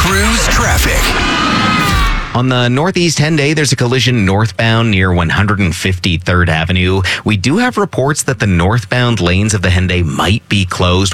Cruise traffic. On the Northeast Henday, there's a collision northbound near 153rd Avenue. We do have reports that the northbound lanes of the Henday might be closed.